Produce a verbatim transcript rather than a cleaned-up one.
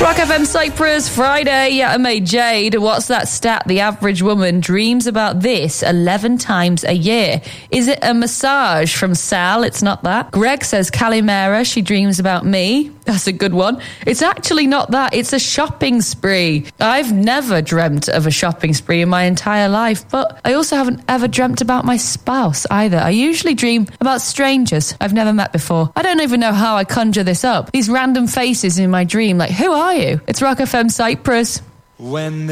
Rock F M Cyprus, Friday. Yeah, I made Jade. What's that stat? The average woman dreams about this eleven times a year. Is it a massage from Sal? It's not that. Greg says Calimera. She dreams about me. That's a good one. It's actually not that. It's a shopping spree. I've never dreamt of a shopping spree in my entire life, but I also haven't ever dreamt about my spouse either. I usually dream about strangers I've never met before. I don't even know how I conjure this up. These random faces in my dream, like, who are you? It's Rock F M Cyprus. When